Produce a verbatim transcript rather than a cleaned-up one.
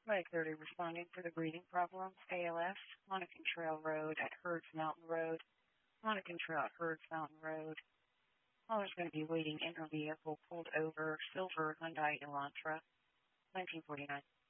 Lake thirty responding for the breathing problems, A L S, Monacan Trail Road at Herds Mountain Road, Monacan Trail at Herds Mountain Road. Caller's going to be waiting in her vehicle pulled over, silver Hyundai Elantra, nineteen forty-nine.